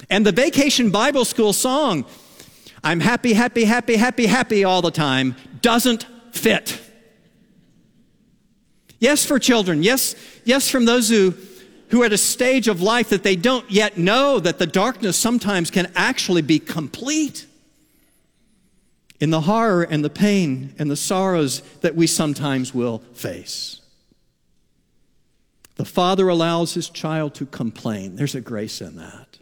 And the Vacation Bible School song, I'm happy, happy, happy, happy, happy all the time, doesn't fit. Yes, for children. Yes, from those who are at a stage of life that they don't yet know that the darkness sometimes can actually be complete in the horror and the pain and the sorrows that we sometimes will face. The Father allows his child to complain. There's a grace in that.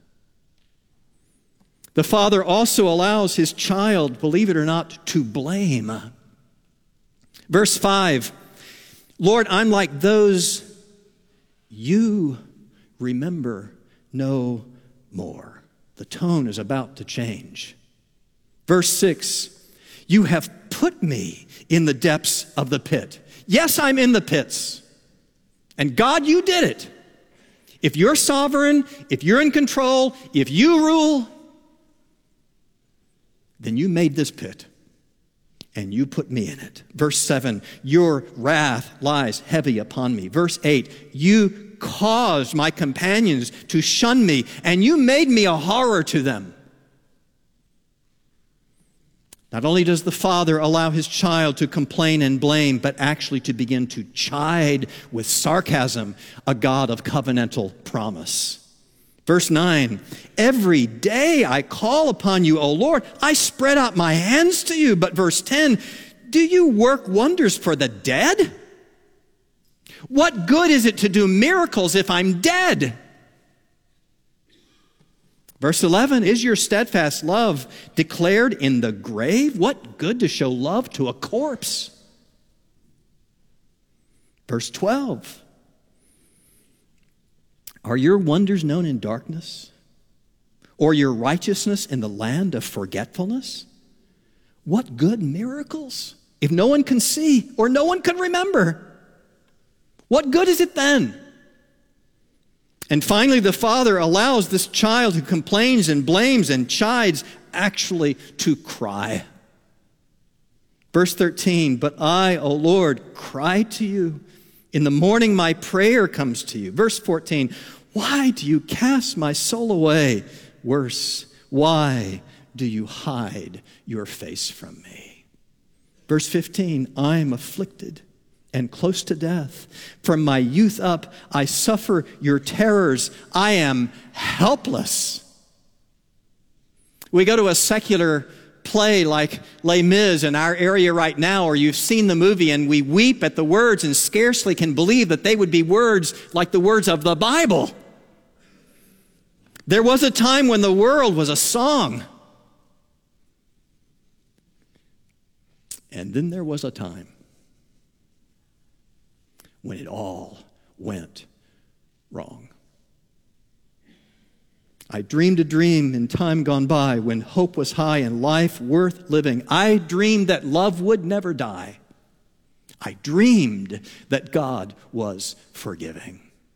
The Father also allows his child, believe it or not, to blame. Verse 5, Lord, I'm like those you remember no more. The tone is about to change. Verse 6, you have put me in the depths of the pit. Yes, I'm in the pits. And God, you did it. If you're sovereign, if you're in control, if you rule, then you made this pit and you put me in it. Verse 7, your wrath lies heavy upon me. Verse 8, you caused my companions to shun me and you made me a horror to them. Not only does the Father allow his child to complain and blame, but actually to begin to chide with sarcasm a God of covenantal promise. Verse 9, every day I call upon you, O Lord. I spread out my hands to you. But verse 10, do you work wonders for the dead? What good is it to do miracles if I'm dead? Verse 11, is your steadfast love declared in the grave? What good to show love to a corpse? Verse 12, are your wonders known in darkness, or your righteousness in the land of forgetfulness? What good miracles, if no one can see or no one can remember? What good is it then? And finally, the Father allows this child who complains and blames and chides actually to cry. Verse 13, but I, O Lord, cry to you. In the morning my prayer comes to you. Verse 14, why do you cast my soul away? Worse, why do you hide your face from me? Verse 15, I am afflicted and close to death. From my youth up, I suffer your terrors. I am helpless. We go to a secular play like Les Mis in our area right now, or you've seen the movie, and we weep at the words and scarcely can believe that they would be words like the words of the Bible. There was a time when the world was a song. And then there was a time when it all went wrong. I dreamed a dream in time gone by when hope was high and life worth living. I dreamed that love would never die. I dreamed that God was forgiving.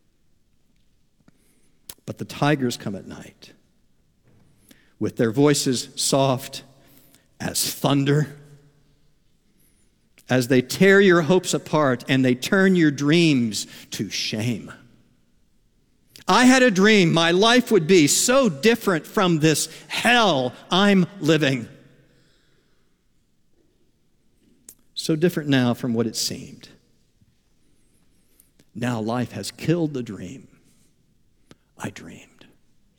But the tigers come at night with their voices soft as thunder, as they tear your hopes apart and they turn your dreams to shame. I had a dream my life would be so different from this hell I'm living. So different now from what it seemed. Now life has killed the dream I dreamed.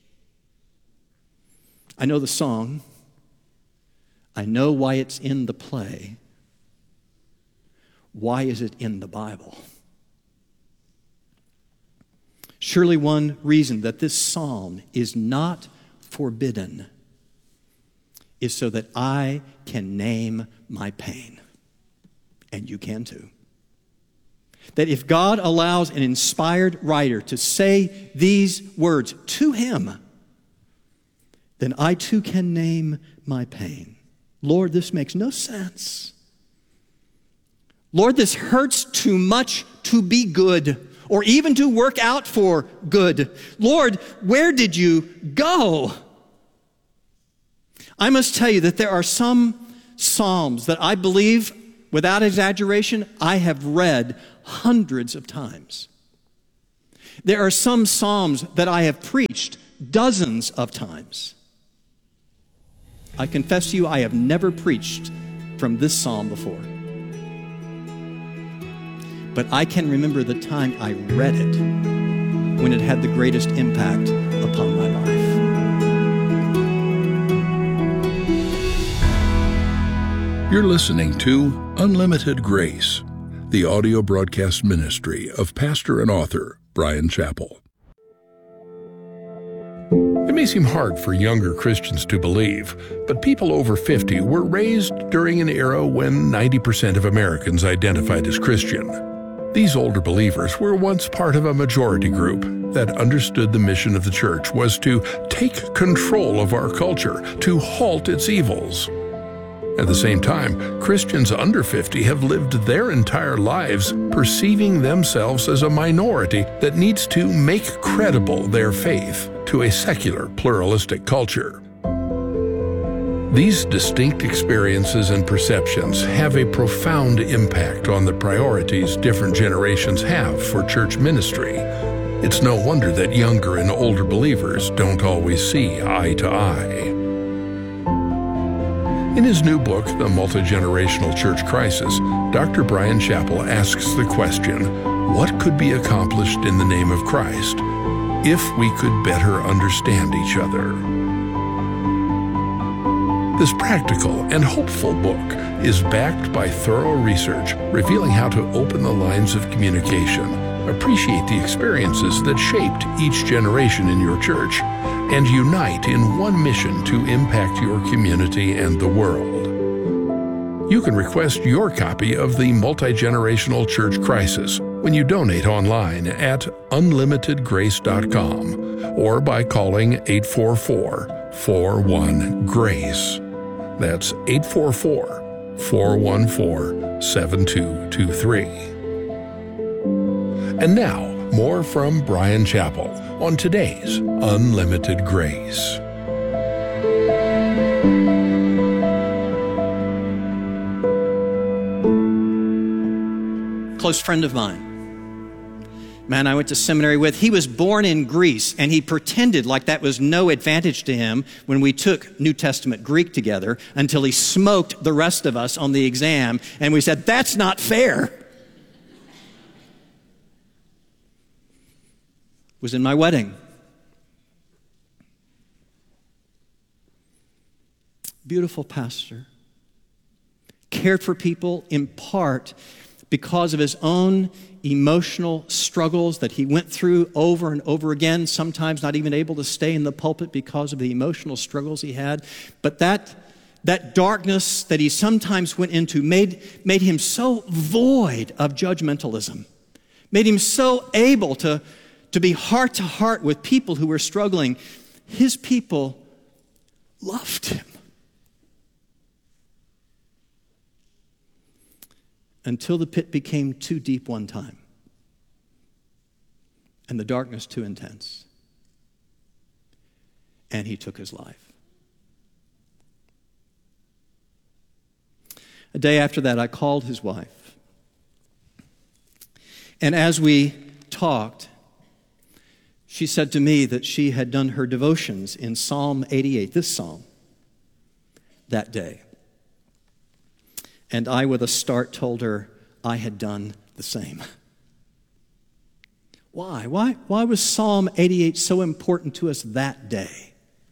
I know the song. I know why it's in the play. Why is it in the Bible? Surely one reason that this psalm is not forbidden is so that I can name my pain. And you can too. That if God allows an inspired writer to say these words to him, then I too can name my pain. Lord, this makes no sense. Lord, this hurts too much to be good or even to work out for good. Lord, where did you go? I must tell you that there are some psalms that I believe, without exaggeration, I have read hundreds of times. There are some psalms that I have preached dozens of times. I confess to you, I have never preached from this psalm before. But I can remember the time I read it when it had the greatest impact upon my life. You're listening to Unlimited Grace, the audio broadcast ministry of pastor and author Bryan Chapell. It may seem hard for younger Christians to believe, but people over 50 were raised during an era when 90% of Americans identified as Christian. These older believers were once part of a majority group that understood the mission of the church was to take control of our culture, to halt its evils. At the same time, Christians under 50 have lived their entire lives perceiving themselves as a minority that needs to make credible their faith to a secular, pluralistic culture. These distinct experiences and perceptions have a profound impact on the priorities different generations have for church ministry. It's no wonder that younger and older believers don't always see eye to eye. In his new book, The Multi-Generational Church Crisis, Dr. Bryan Chapell asks the question, what could be accomplished in the name of Christ if we could better understand each other? This practical and hopeful book is backed by thorough research revealing how to open the lines of communication, appreciate the experiences that shaped each generation in your church, and unite in one mission to impact your community and the world. You can request your copy of The Multi-Generational Church Crisis when you donate online at unlimitedgrace.com or by calling 844-41-GRACE. That's 844-414-7223. And now, more from Bryan Chapell on today's Unlimited Grace. Close friend of mine, man I went to seminary with, he was born in Greece, and he pretended like that was no advantage to him when we took New Testament Greek together until he smoked the rest of us on the exam, and we said, that's not fair. Was in my wedding. Beautiful pastor. Cared for people in part because of his own emotional struggles that he went through over and over again, sometimes not even able to stay in the pulpit because of the emotional struggles he had. But that darkness that he sometimes went into made him so void of judgmentalism, made him so able to be heart to heart with people who were struggling. His people loved him. Until the pit became too deep one time and the darkness too intense. And he took his life. A day after that, I called his wife. And as we talked, she said to me that she had done her devotions in Psalm 88, this psalm, that day. And I, with a start, told her I had done the same. Why? Why was Psalm 88 so important to us that day?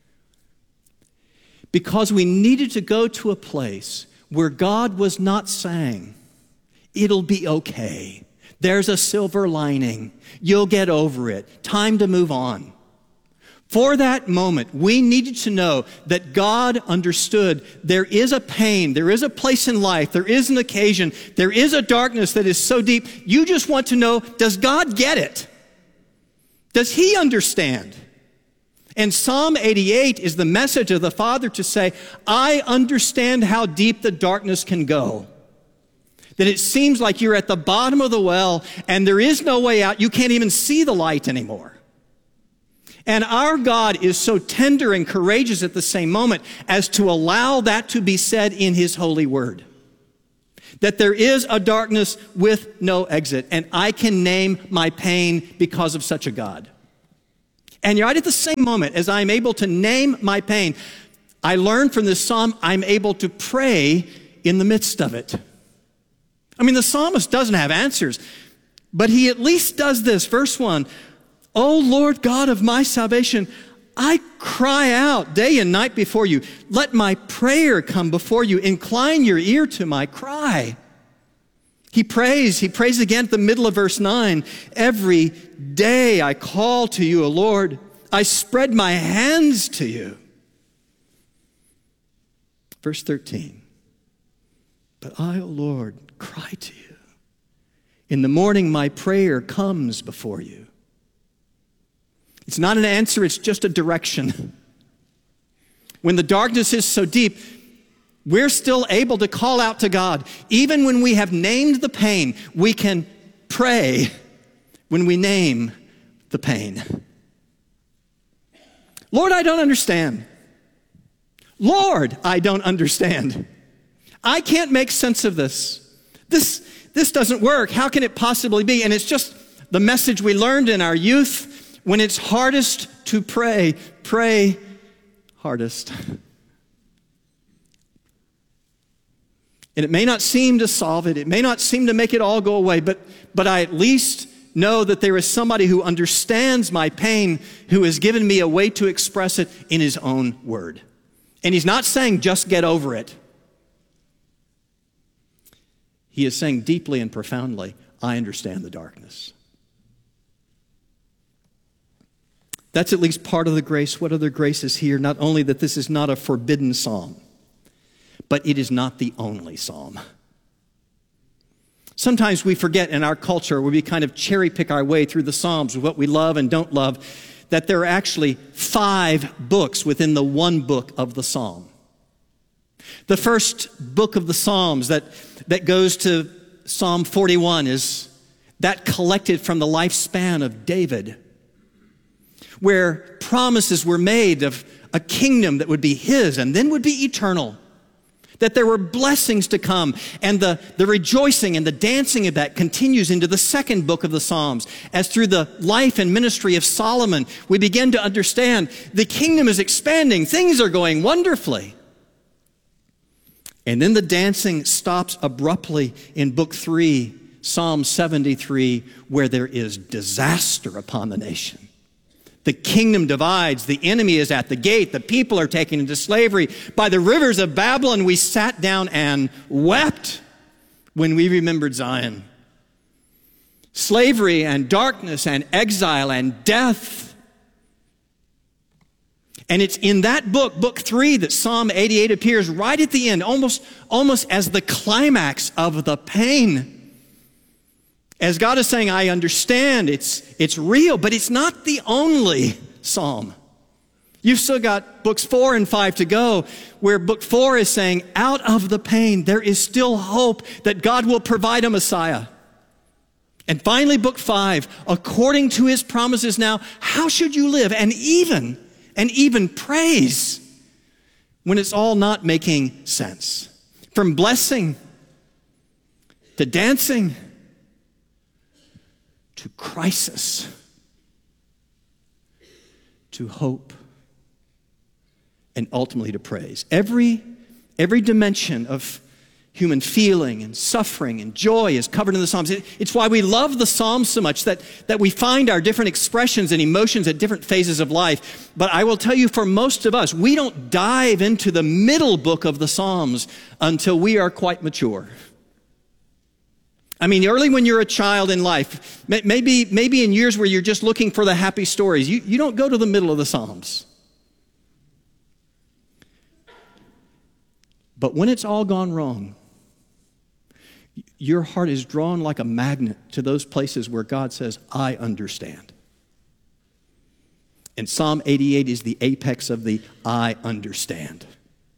Because we needed to go to a place where God was not saying, it'll be okay. There's a silver lining. You'll get over it. Time to move on. For that moment, we needed to know that God understood there is a pain, there is a place in life, there is an occasion, there is a darkness that is so deep. You just want to know, does God get it? Does He understand? And Psalm 88 is the message of the Father to say, I understand how deep the darkness can go. That it seems like you're at the bottom of the well and there is no way out. You can't even see the light anymore. And our God is so tender and courageous at the same moment as to allow that to be said in His holy word. That there is a darkness with no exit, and I can name my pain because of such a God. And right at the same moment as I'm able to name my pain, I learn from this psalm I'm able to pray in the midst of it. I mean, the psalmist doesn't have answers, but he at least does this. Verse 1, "O Lord God of my salvation, I cry out day and night before you. Let my prayer come before you. Incline your ear to my cry." He prays again at the middle of verse 9. "Every day I call to you, O Lord. I spread my hands to you." Verse 13. "But I, O Lord, cry to you. In the morning my prayer comes before you." It's not an answer, it's just a direction. When the darkness is so deep, we're still able to call out to God. Even when we have named the pain, we can pray when we name the pain. "Lord, I don't understand. Lord, I don't understand. I can't make sense of this. This doesn't work. How can it possibly be?" And it's just the message we learned in our youth. When it's hardest to pray, pray hardest. And it may not seem to solve it. It may not seem to make it all go away, but I at least know that there is somebody who understands my pain, who has given me a way to express it in his own word. And he's not saying just get over it. He is saying deeply and profoundly, I understand the darkness. That's at least part of the grace. What other grace is here? Not only that this is not a forbidden psalm, but it is not the only psalm. Sometimes we forget in our culture, where we kind of cherry pick our way through the Psalms with what we love and don't love, that there are actually 5 books within the one book of the Psalm. The first book of the Psalms that goes to Psalm 41 is that collected from the lifespan of David, where promises were made of a kingdom that would be his and then would be eternal. That there were blessings to come, and the rejoicing and the dancing of that continues into the second book of the Psalms. As through the life and ministry of Solomon, we begin to understand the kingdom is expanding, things are going wonderfully. And then the dancing stops abruptly in book 3, Psalm 73, where there is disaster upon the nation. The kingdom divides. The enemy is at the gate. The people are taken into slavery. By the rivers of Babylon, we sat down and wept when we remembered Zion. Slavery and darkness and exile and death. And it's in that book, book 3, that Psalm 88 appears right at the end, almost as the climax of the pain. As God is saying, I understand, it's real, but it's not the only psalm. You've still got books 4 and 5 to go, where book 4 is saying, out of the pain, there is still hope that God will provide a Messiah. And finally, book 5, according to his promises now, how should you live? And even praise when it's all not making sense. From blessing to dancing to crisis, to hope, and ultimately to praise. Every dimension of human feeling and suffering and joy is covered in the Psalms. It's why we love the Psalms so much, that we find our different expressions and emotions at different phases of life. But I will tell you, for most of us, we don't dive into the middle book of the Psalms until we are quite mature. I mean, early when you're a child in life, maybe in years where you're just looking for the happy stories, you don't go to the middle of the Psalms. But when it's all gone wrong, your heart is drawn like a magnet to those places where God says, I understand. And Psalm 88 is the apex of the I understand.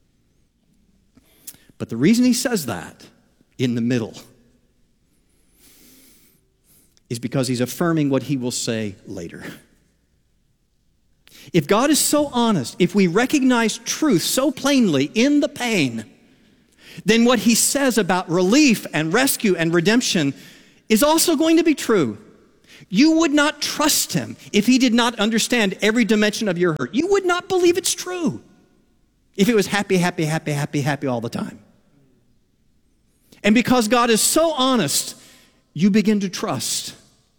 But the reason he says that in the middle is because he's affirming what he will say later. If God is so honest, if we recognize truth so plainly in the pain, then what he says about relief and rescue and redemption is also going to be true. You would not trust him if he did not understand every dimension of your hurt. You would not believe it's true if it was happy, happy, happy, happy, happy all the time. And because God is so honest, you begin to trust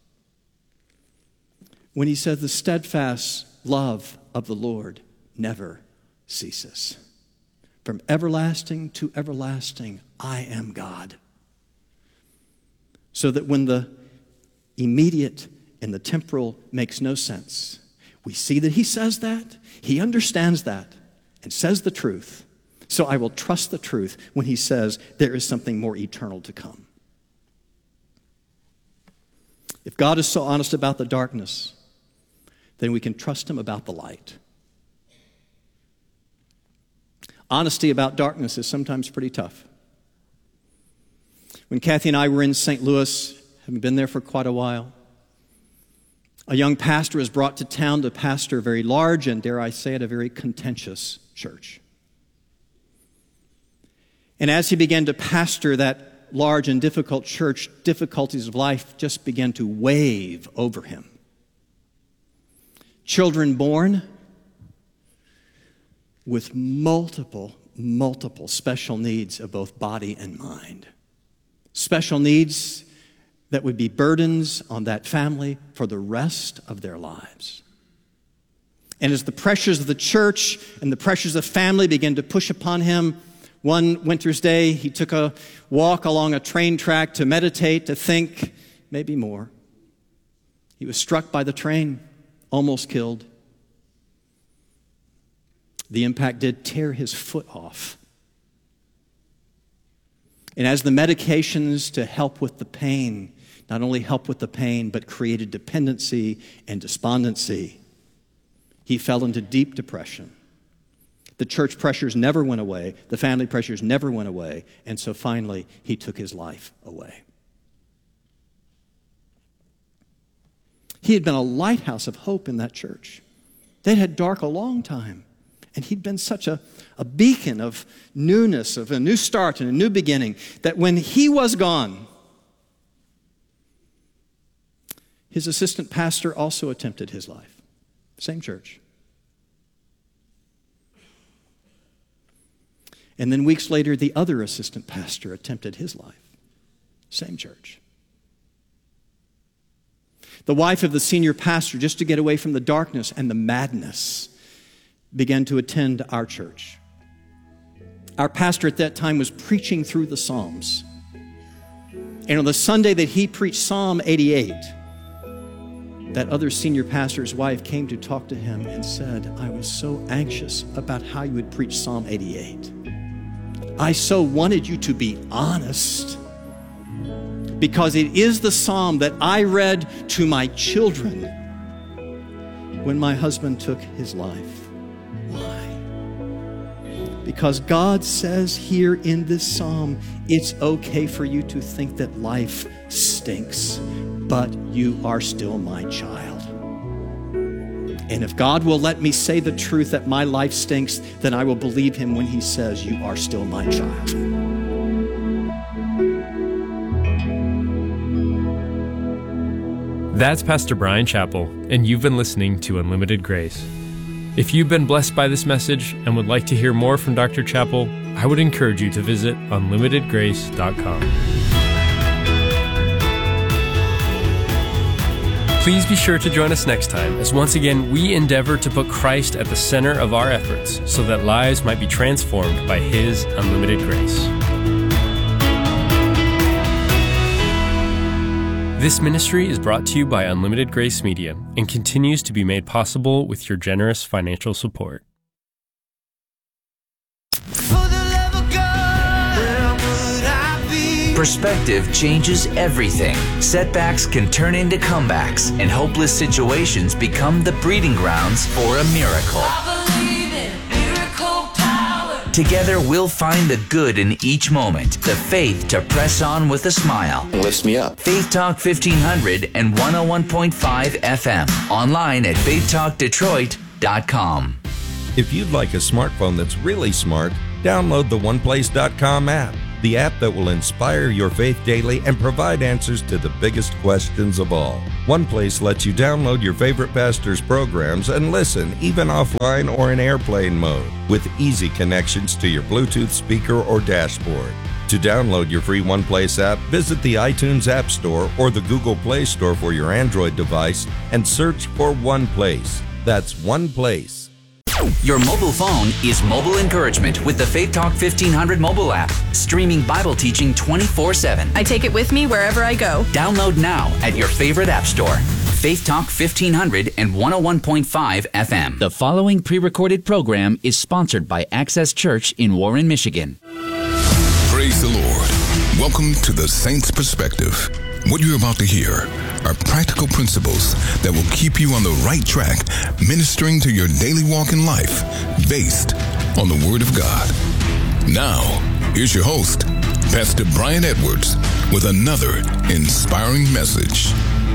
when he says the steadfast love of the Lord never ceases. From everlasting to everlasting, I am God. So that when the immediate and the temporal makes no sense, we see that he says that, he understands that, and says the truth. So I will trust the truth when he says there is something more eternal to come. If God is so honest about the darkness, then we can trust him about the light. Honesty about darkness is sometimes pretty tough. When Kathy and I were in St. Louis, having been there for quite a while, a young pastor was brought to town to pastor a very large and, dare I say it, a very contentious church. And as he began to pastor that large and difficult church, difficulties of life just began to wave over him. Children born with multiple special needs of both body and mind. Special needs that would be burdens on that family for the rest of their lives. And as the pressures of the church and the pressures of family began to push upon him, one winter's day, he took a walk along a train track to meditate, to think, maybe more. He was struck by the train, almost killed. The impact did tear his foot off. And as the medications to help with the pain, not only helped with the pain, but created dependency and despondency, he fell into deep depression. The church pressures never went away. The family pressures never went away. And so finally, he took his life away. He had been a lighthouse of hope in that church. They'd had dark a long time. And he'd been such a beacon of newness, of a new start and a new beginning, that when he was gone, his assistant pastor also attempted his life. Same church. And then weeks later, the other assistant pastor attempted his life. Same church. The wife of the senior pastor, just to get away from the darkness and the madness, began to attend our church. Our pastor at that time was preaching through the Psalms. And on the Sunday that he preached Psalm 88, that other senior pastor's wife came to talk to him and said, I was so anxious about how you would preach Psalm 88. I so wanted you to be honest, because it is the psalm that I read to my children when my husband took his life. Why? Because God says here in this psalm, it's okay for you to think that life stinks, but you are still my child. And if God will let me say the truth that my life stinks, then I will believe him when he says, you are still my child. That's Pastor Bryan Chapell, and you've been listening to Unlimited Grace. If you've been blessed by this message and would like to hear more from Dr. Chapell, I would encourage you to visit unlimitedgrace.com. Please be sure to join us next time, as once again we endeavor to put Christ at the center of our efforts so that lives might be transformed by his unlimited grace. This ministry is brought to you by Unlimited Grace Media and continues to be made possible with your generous financial support. Perspective changes everything. Setbacks can turn into comebacks, and hopeless situations become the breeding grounds for a miracle. I believe in miracle power. Together, we'll find the good in each moment, the faith to press on with a smile. Lifts me up. Faith Talk 1500 and 101.5 FM. Online at faithtalkdetroit.com. If you'd like a smartphone that's really smart, download the OnePlace.com app. the app that will inspire your faith daily and provide answers to the biggest questions of all. OnePlace lets you download your favorite pastor's programs and listen, even offline or in airplane mode, with easy connections to your Bluetooth speaker or dashboard. To download your free OnePlace app, visit the iTunes App Store or the Google Play Store for your Android device and search for OnePlace. That's OnePlace. Your mobile phone is mobile encouragement with the Faith Talk 1500 mobile app, streaming Bible teaching 24/7. I take it with me wherever I go. Download now at your favorite app store. Faith Talk 1500 and 101.5 FM. The following pre-recorded program is sponsored by Access Church in Warren, Michigan. Praise the Lord. Welcome to the Saints Perspective. What you're about to hear are practical principles that will keep you on the right track, ministering to your daily walk in life, based on the Word of God. Now, here's your host, Pastor Brian Edwards, with another inspiring message.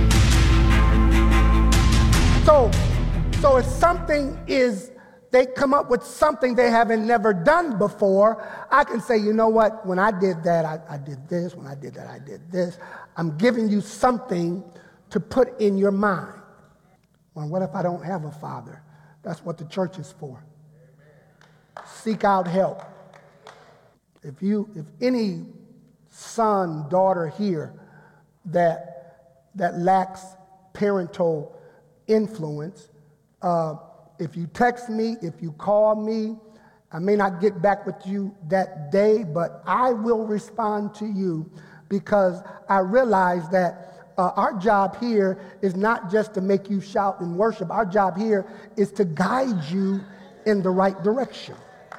So if something is, they come up with something they haven't never done before, I can say, you know what, when I did that, I did this. When I did that, I did this. I'm giving you something to put in your mind. Well, what if I don't have a father? That's what the church is for. Seek out help. If any son, daughter here that lacks parental influence, if you text me, if you call me, I may not get back with you that day, but I will respond to you, because I realize that our job here is not just to make you shout and worship. Our job here is to guide you in the right direction.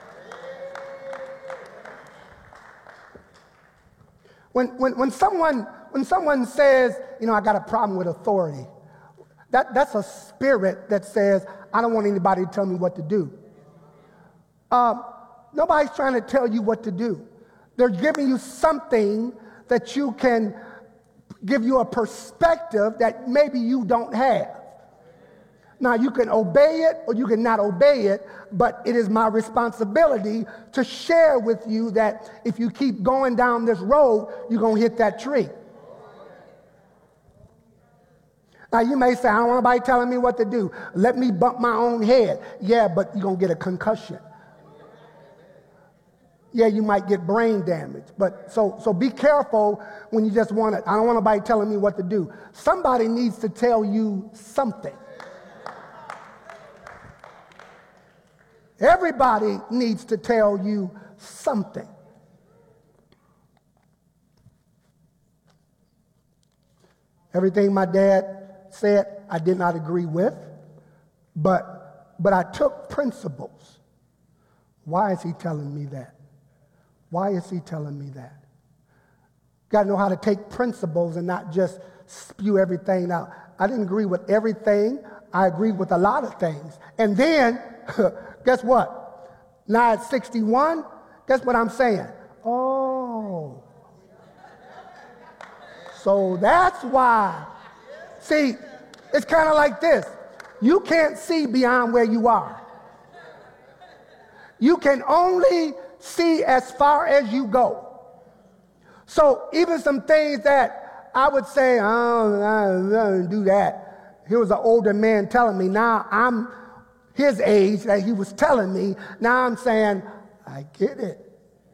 When someone says, you know, I got a problem with authority, that's a spirit that says, I don't want anybody to tell me what to do. Nobody's trying to tell you what to do. They're giving you something that you can give you a perspective that maybe you don't have. Now, you can obey it or you can not obey it, but it is my responsibility to share with you that if you keep going down this road, you're going to hit that tree. Now, you may say, I don't want nobody telling me what to do. Let me bump my own head. Yeah, but you're going to get a concussion. Yeah, you might get brain damage. But so be careful when you just want it. I don't want nobody telling me what to do. Somebody needs to tell you something. Everybody needs to tell you something. Everything my dad said, I did not agree with, but I took principles. Why is he telling me that? Why is he telling me that? Got to know how to take principles and not just spew everything out. I didn't agree with everything. I agreed with a lot of things. And then, guess what? Now at 61, guess what I'm saying? Oh. So that's why. See, it's kind of like this. You can't see beyond where you are. You can only see as far as you go. So even some things that I would say, I don't do that. Here was an older man telling me. Now I'm his age that he was telling me. Now I'm saying, I get it.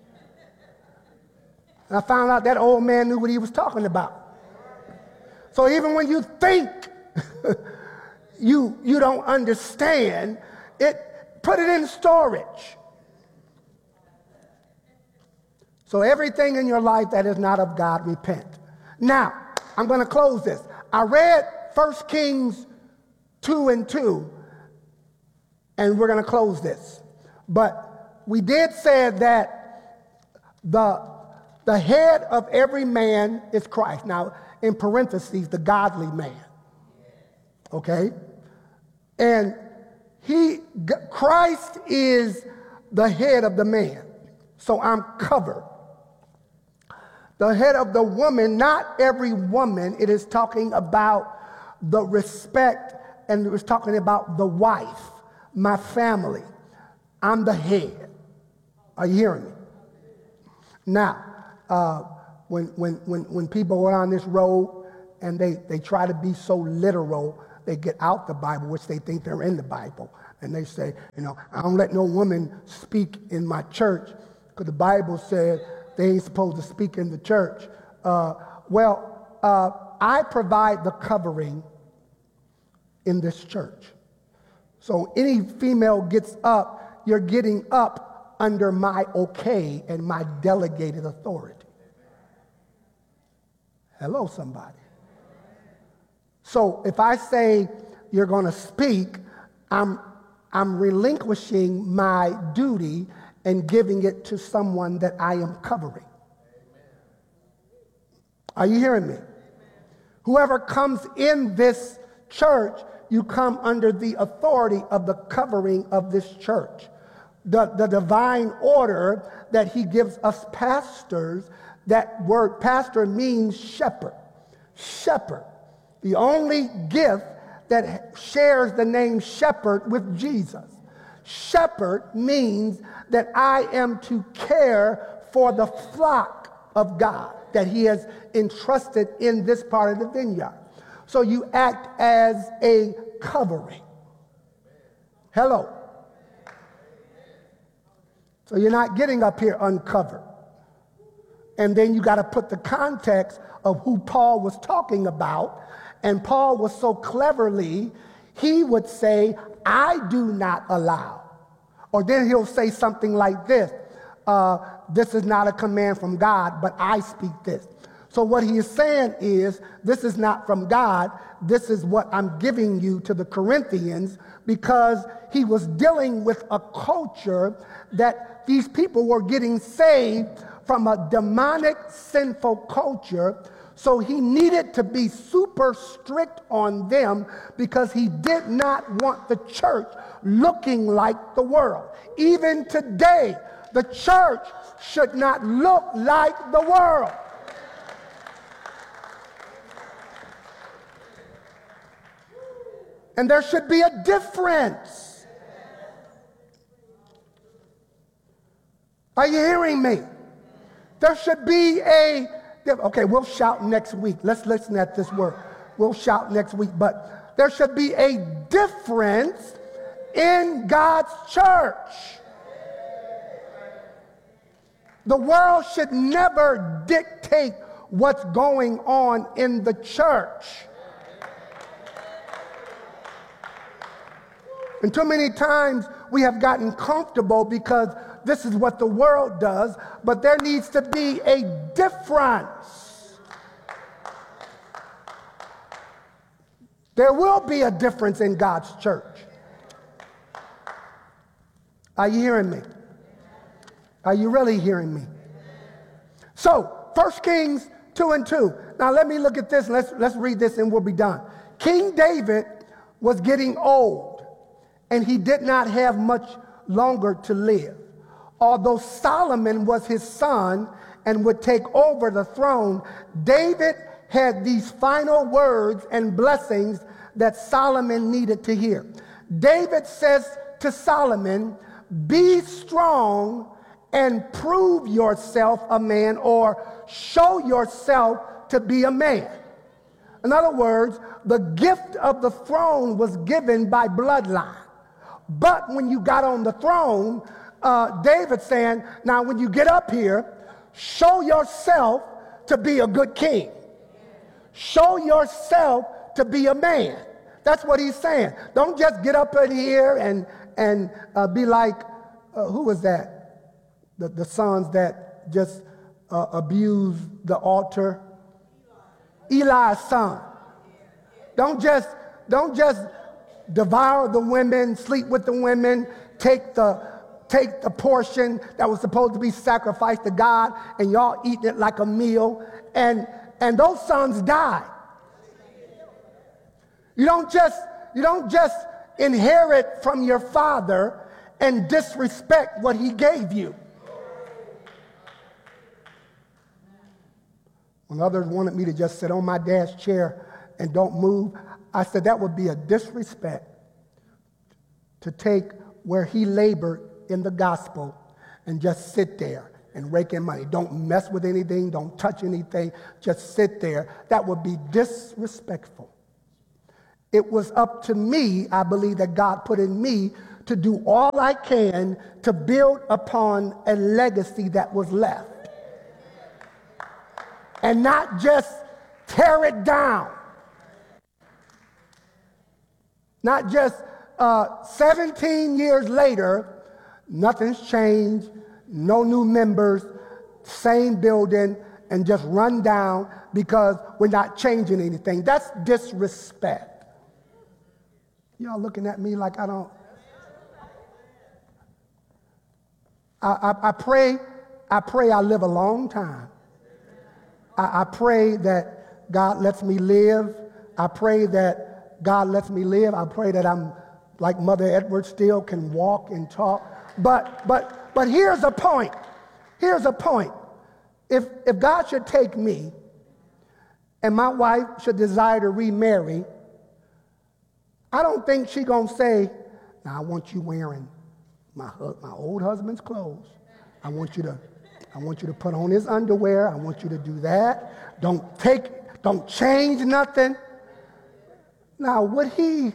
And I found out that old man knew what he was talking about. So even when you think you don't understand it, put it in storage. So everything in your life that is not of God, repent. Now, I'm going to close this. I read 1 Kings 2:2, and we're going to close this. But we did say that the head of every man is Christ. Now, in parentheses, the godly man. Okay? And Christ is the head of the man. So I'm covered. The head of the woman, not every woman, it is talking about the respect, and it was talking about the wife, my family. I'm the head. Are you hearing me? Now, When people go down this road and they try to be so literal, they get out the Bible, which they think they're in the Bible. And they say, I don't let no woman speak in my church because the Bible said they ain't supposed to speak in the church. I provide the covering in this church. So any female gets up, you're getting up under my okay and my delegated authority. Hello, somebody. So if I say you're going to speak, I'm relinquishing my duty and giving it to someone that I am covering. Are you hearing me? Whoever comes in this church, you come under the authority of the covering of this church. The divine order that he gives us pastors, that word pastor means shepherd. Shepherd. The only gift that shares the name shepherd with Jesus. Shepherd means that I am to care for the flock of God that he has entrusted in this part of the vineyard. So you act as a covering. Hello. So you're not getting up here uncovered. And then you got to put the context of who Paul was talking about. And Paul was so cleverly, he would say, I do not allow. Or then he'll say something like this. This is not a command from God, but I speak this. So what he is saying is, this is not from God. This is what I'm giving you to the Corinthians, because he was dealing with a culture that these people were getting saved from a demonic, sinful culture. So he needed to be super strict on them because he did not want the church looking like the world. Even today, the church should not look like the world. And there should be a difference. Are you hearing me? There should be okay, we'll shout next week. Let's listen at this word. We'll shout next week. But there should be a difference in God's church. The world should never dictate what's going on in the church. And too many times we have gotten comfortable because this is what the world does, but there needs to be a difference. There will be a difference in God's church. Are you hearing me? Are you really hearing me? So, 1 Kings 2:2. Now let me look at this. Let's read this and we'll be done. King David was getting old, and he did not have much longer to live. Although Solomon was his son and would take over the throne, David had these final words and blessings that Solomon needed to hear. David says to Solomon, "Be strong and prove yourself a man," or show yourself to be a man. In other words, the gift of the throne was given by bloodline. But when you got on the throne, David saying, now when you get up here, show yourself to be a good king. Show yourself to be a man. That's what he's saying. Don't just get up in here and be like, who was that? The sons that just abused the altar. Eli's son. Don't just devour the women, sleep with the women, take the portion that was supposed to be sacrificed to God, and y'all eat it like a meal, and those sons died. You don't just inherit from your father and disrespect what he gave you. When others wanted me to just sit on my dad's chair and don't move, I said that would be a disrespect to take where he labored in the gospel and just sit there and rake in money. Don't mess with anything. Don't touch anything. Just sit there. That would be disrespectful. It was up to me, I believe that God put in me to do all I can to build upon a legacy that was left. And not just tear it down. Not just 17 years later, nothing's changed, no new members, same building, and just run down because we're not changing anything. That's disrespect. Y'all looking at me like I don't. I pray I live a long time. I pray that God lets me live. I pray that God lets me live. I pray that I'm like Mother Edwards, still can walk and talk. But here's a point. Here's a point. If God should take me and my wife should desire to remarry, I don't think she's going to say, now I want you wearing my old husband's clothes. I want you to put on his underwear. I want you to do that. Don't change nothing. Now, would he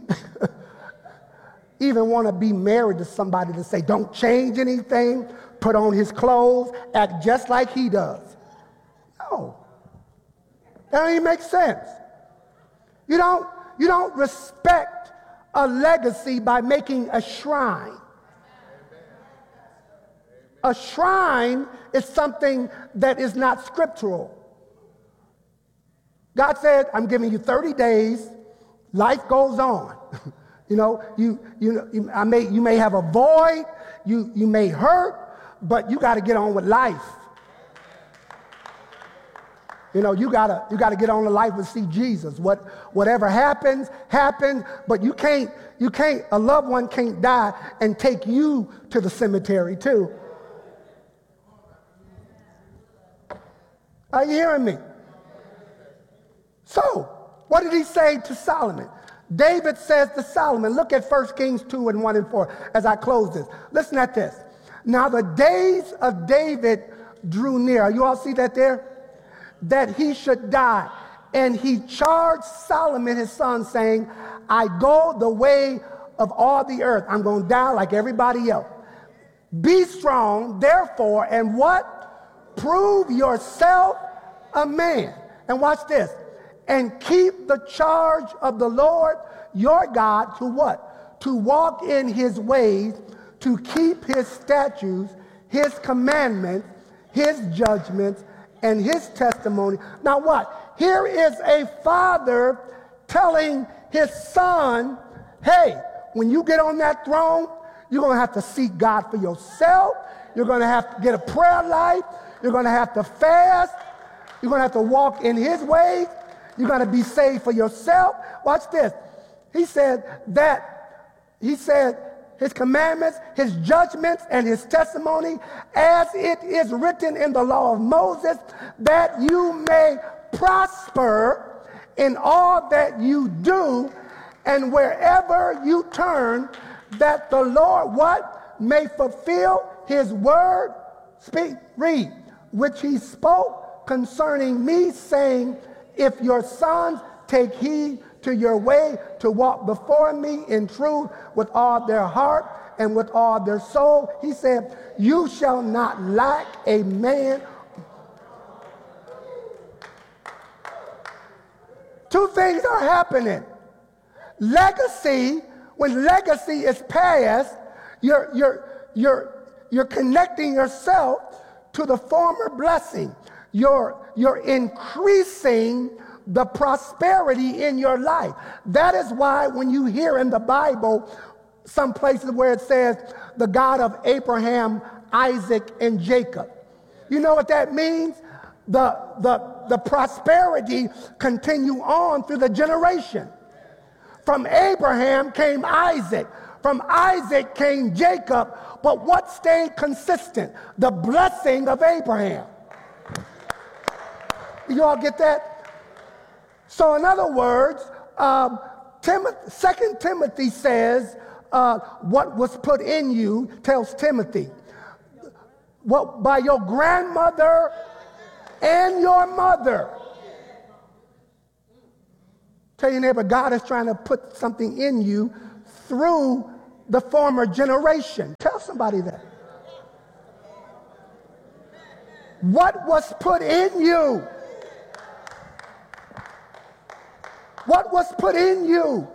even want to be married to somebody to say, don't change anything, put on his clothes, act just like he does? No. That don't even make sense. You don't respect a legacy by making a shrine. A shrine is something that is not scriptural. God said, I'm giving you 30 days. Life goes on. You may have a void, you may hurt, but you got to get on with life. You gotta get on with life and see Jesus. Whatever happens, but you can't, a loved one can't die and take you to the cemetery too. Are you hearing me? So, what did he say to Solomon? David says to Solomon, look at 1 Kings 2 and 1 and 4 as I close this. Listen at this. Now the days of David drew near. You all see that there? That he should die. And he charged Solomon his son, saying, I go the way of all the earth. I'm going to die like everybody else. Be strong, therefore, and what? Prove yourself a man. And watch this. And keep the charge of the Lord your God to what? To walk in his ways, to keep his statutes, his commandments, his judgments, and his testimony. Now what? Here is a father telling his son, hey, when you get on that throne, you're going to have to seek God for yourself. You're going to have to get a prayer life. You're going to have to fast. You're going to have to walk in his ways. You're going to be saved for yourself. Watch this. He said his commandments, his judgments, and his testimony, as it is written in the law of Moses, that you may prosper in all that you do, and wherever you turn, that the Lord, what? May fulfill his word, read, which he spoke concerning me, saying, if your sons take heed to your way to walk before me in truth with all their heart and with all their soul, he said, you shall not lack a man. Two things are happening. Legacy, when legacy is passed, you're connecting yourself to the former blessing. You're increasing the prosperity in your life. That is why when you hear in the Bible some places where it says the God of Abraham, Isaac, and Jacob, you know what that means? The prosperity continue on through the generation. From Abraham came Isaac. From Isaac came Jacob. But what stayed consistent? The blessing of Abraham. You all get that? So in other words, 2 Timothy says, what was put in you tells Timothy. by your grandmother and your mother. Tell your neighbor, God is trying to put something in you through the former generation. Tell somebody that. What was put in you? What was put in you?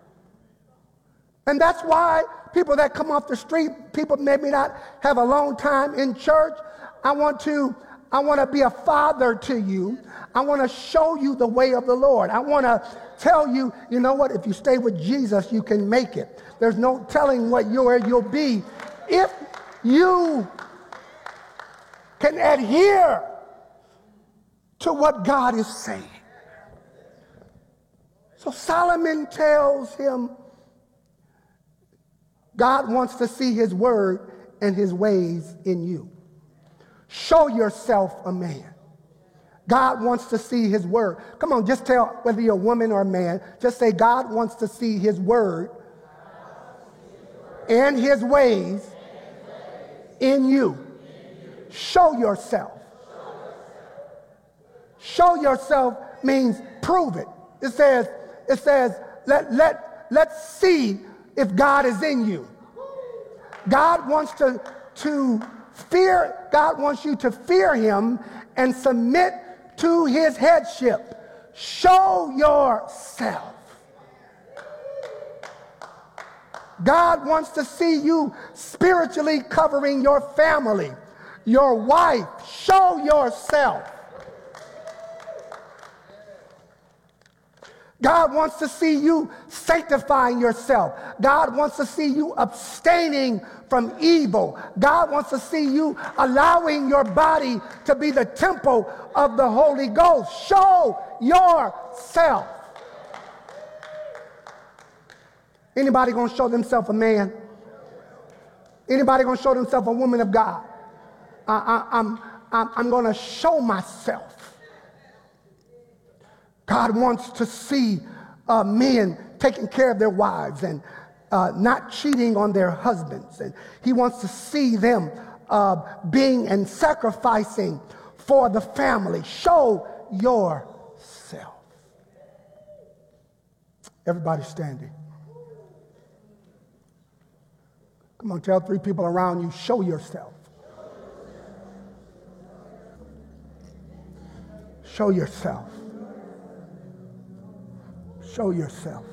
And that's why people that come off the street, people maybe not have a long time in church. I want to be a father to you. I want to show you the way of the Lord. I want to tell you, you know what? If you stay with Jesus, you can make it. There's no telling where you'll be if you can adhere to what God is saying. So Solomon tells him, God wants to see his word and his ways in you. Show yourself a man. God wants to see his word. Come on, just tell whether you're a woman or a man. Just say, God wants to see his word and his ways in you. Show yourself. Show yourself means prove it. It says, let's see if God is in you. God wants God wants you to fear him and submit to his headship. Show yourself. God wants to see you spiritually covering your family, your wife. Show yourself. God wants to see you sanctifying yourself. God wants to see you abstaining from evil. God wants to see you allowing your body to be the temple of the Holy Ghost. Show yourself. Anybody gonna show themselves a man? Anybody gonna show themselves a woman of God? I'm gonna show myself. God wants to see men taking care of their wives and not cheating on their husbands. And he wants to see them being and sacrificing for the family. Show yourself. Everybody standing. Come on, tell 3 people around you, show yourself. Show yourself. Show yourself.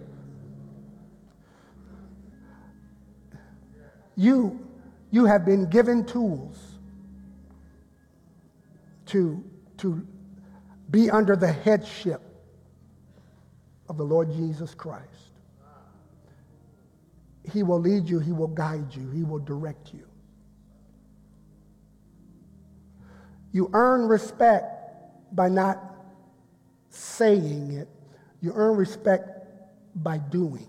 You have been given tools to be under the headship of the Lord Jesus Christ. He will lead you, he will guide you, he will direct you. You earn respect by not saying it. You earn respect by doing.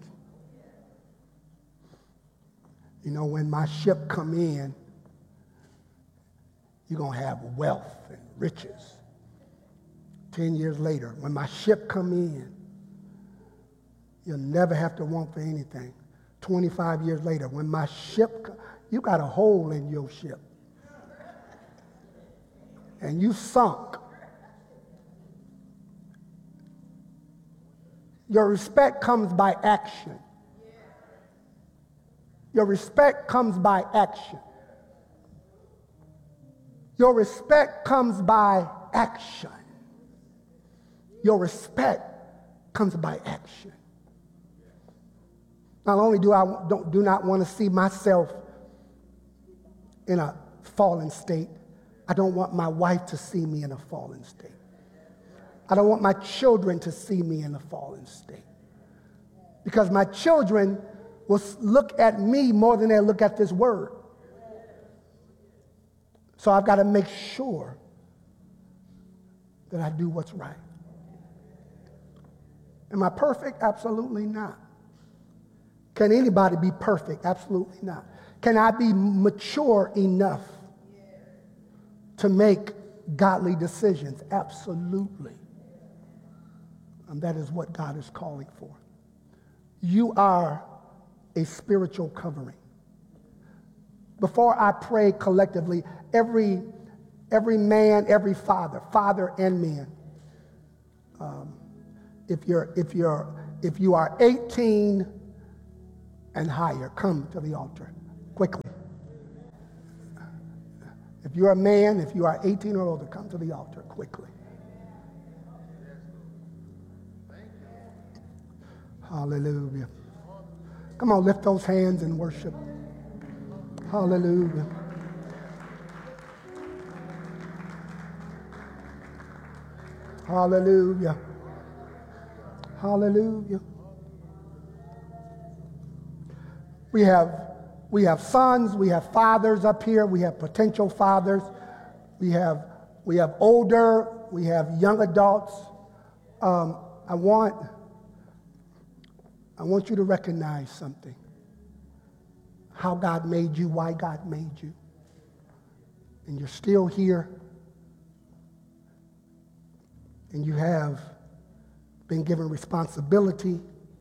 You know, when my ship come in, you're going to have wealth and riches. 10 years later, when my ship come in, you'll never have to want for anything. 25 years later, when my ship, you got a hole in your ship. And you sunk. Your respect comes by action. Your respect comes by action. Your respect comes by action. Your respect comes by action. Not only do I do not want to see myself in a fallen state, I don't want my wife to see me in a fallen state. I don't want my children to see me in a fallen state. Because my children will look at me more than they look at this word. So I've got to make sure that I do what's right. Am I perfect? Absolutely not. Can anybody be perfect? Absolutely not. Can I be mature enough to make godly decisions? Absolutely. And that is what God is calling for. You are a spiritual covering. before I pray collectively, every man, every father and man, if you are 18 and higher, come to the altar quickly. If you're a man, if you are 18 or older, come to the altar quickly. Hallelujah. Come on, lift those hands and worship. Hallelujah. Hallelujah. Hallelujah. We have sons, we have fathers up here, we have potential fathers, we have older, we have young adults. I want you to recognize something. How God made you, why God made you. And you're still here. And you have been given responsibility.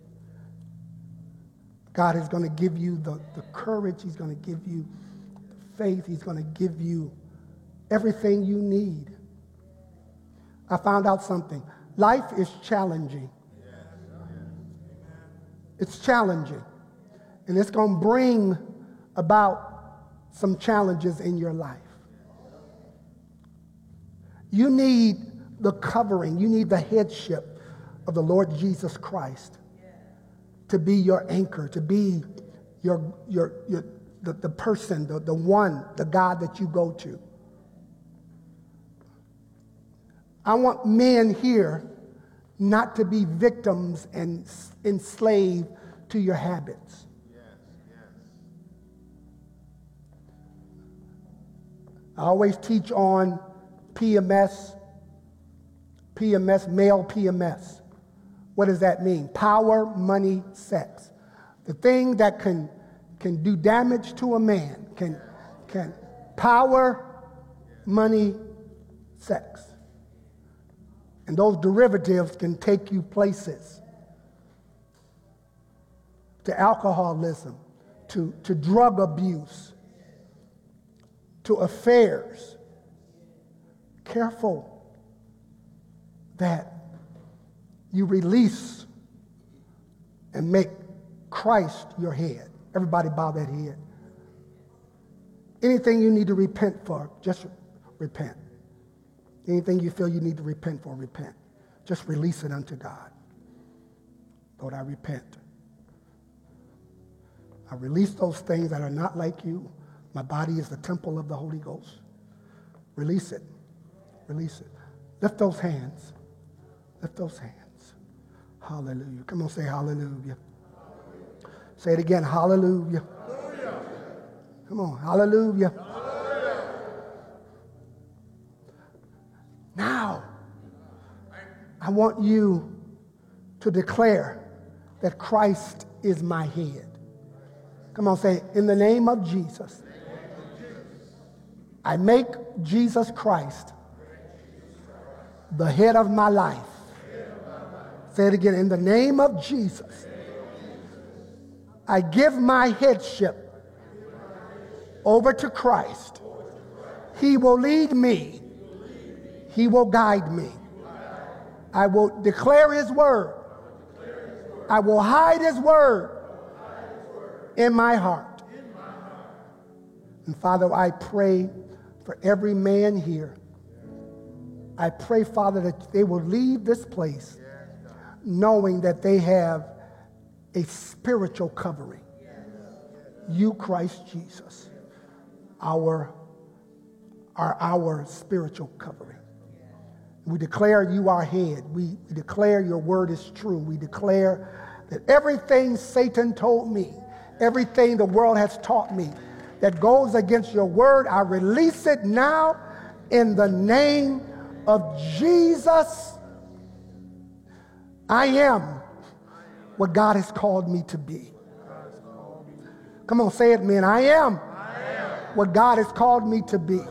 God is going to give you the courage. He's going to give you the faith. He's going to give you everything you need. I found out something. Life is challenging. It's challenging. And it's going to bring about some challenges in your life. You need the covering. You need the headship of the Lord Jesus Christ to be your anchor, to be the person, the one, the God that you go to. I want men here not to be victims and enslaved to your habits. I always teach on PMS, male PMS. What does that mean? Power, money, sex. The thing that can do damage to a man can power, money, sex. And those derivatives can take you places. To alcoholism, to drug abuse, to affairs. Careful that you release and make Christ your head. Everybody bow that head. Anything you need to repent for, just repent. Anything you feel you need to repent for, repent. Just release it unto God. Lord, I repent. I release those things that are not like you. My body is the temple of the Holy Ghost. Release it. Release it. Lift those hands. Lift those hands. Hallelujah. Come on, say hallelujah. Say it again. Hallelujah. Hallelujah. Come on. Hallelujah. Hallelujah. Now, I want you to declare that Christ is my head. Come on, say, in the name of Jesus, I make Jesus Christ the head of my life. Say it again. In the name of Jesus, I give my headship over to Christ. He will lead me. He will guide me. I will declare his word. I will hide his word in my heart. And Father, I pray for every man here. I pray, Father, that they will leave this place knowing that they have a spiritual covering. You, Christ Jesus, are our spiritual covering. We declare you our head. We declare your word is true. We declare that everything Satan told me, everything the world has taught me that goes against your word, I release it now in the name of Jesus. I am what God has called me to be. Come on, say it, man. I am what God has called me to be.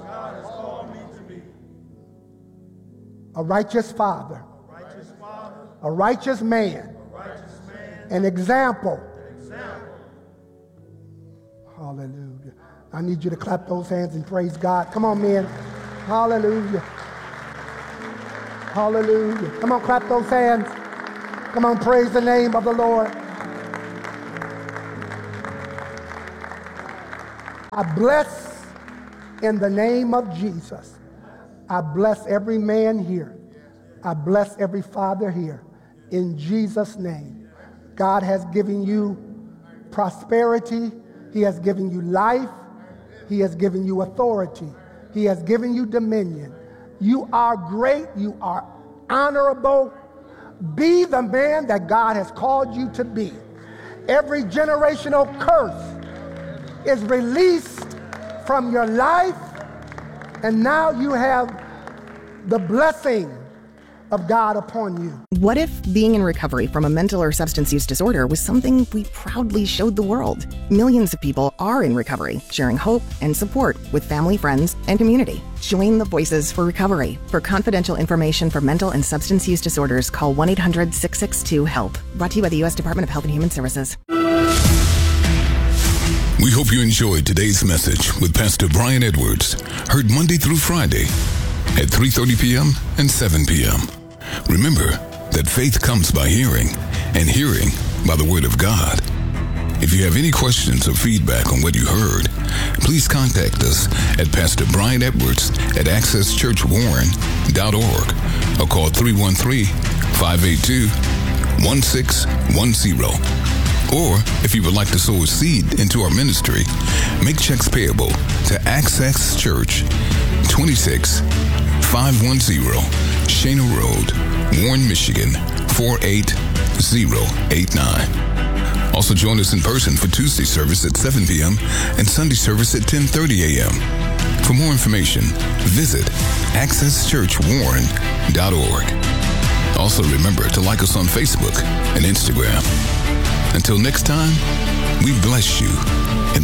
A righteous father, a righteous man, an example. Hallelujah. I need you to clap those hands and praise God. Come on, men. Hallelujah. Hallelujah. Come on, clap those hands. Come on, praise the name of the Lord. I bless in the name of Jesus. I bless every man here. I bless every father here. In Jesus' name. God has given you prosperity. He has given you life. He has given you authority. He has given you dominion. You are great. You are honorable. Be the man that God has called you to be. Every generational curse is released from your life, and now you have the blessing of God upon you. What if being in recovery from a mental or substance use disorder was something we proudly showed the world? Millions of people are in recovery, sharing hope and support with family, friends, and community. Join the Voices for Recovery. For confidential information for mental and substance use disorders, call 1-800-662-HELP. Brought to you by the U.S. Department of Health and Human Services. We hope you enjoyed today's message with Pastor Brian Edwards, heard Monday through Friday at 3:30 p.m. and 7 p.m. Remember that faith comes by hearing, and hearing by the Word of God. If you have any questions or feedback on what you heard, please contact us at Pastor Brian Edwards at accesschurchwarren.org or call 313-582-1610. Or, if you would like to sow a seed into our ministry, make checks payable to Access Church, 26510 Shana Road, Warren, Michigan, 48089. Also join us in person for Tuesday service at 7 p.m. and Sunday service at 10:30 a.m. For more information, visit accesschurchwarren.org. Also remember to like us on Facebook and Instagram. Until next time, we bless you